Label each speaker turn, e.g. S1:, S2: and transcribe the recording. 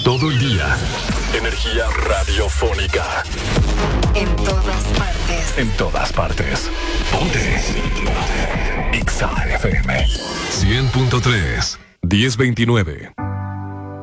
S1: Todo el día. Energía radiofónica.
S2: En todas partes.
S1: En todas partes. Ponte. Exa FM 100.3 1029.